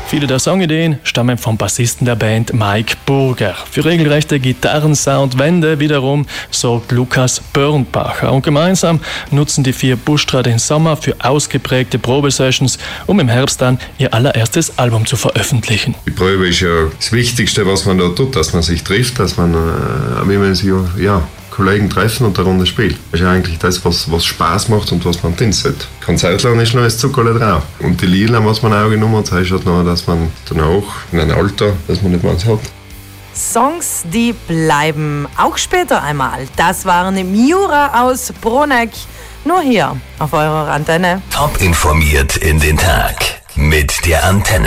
Viele der Songideen stammen vom Bassisten der Band Mike Burger. Für regelrechte Gitarrensoundwände wiederum sorgt Lukas Börnbacher. Und gemeinsam nutzen die 4 Buschtra den Sommer für ausgeprägte Probesessions, um im Herbst dann ihr allererstes Album zu veröffentlichen. Die Probe ist ja das Wichtigste, was man da tut, dass man sich trifft, dass man, wie man sich Kollegen treffen und eine Runde spielt. Das ist ja eigentlich das, was Spaß macht und was man drin sollte. Konzertler ist noch das Zuckerle drauf. Und die Lieder, was man auch genommen hat, heißt halt noch, dass man danach in einem Alter, dass man nicht mehr hat. Songs, die bleiben auch später einmal. Das waren Miura aus Bruneck. Nur hier auf eurer Antenne. Top informiert in den Tag mit der Antenne.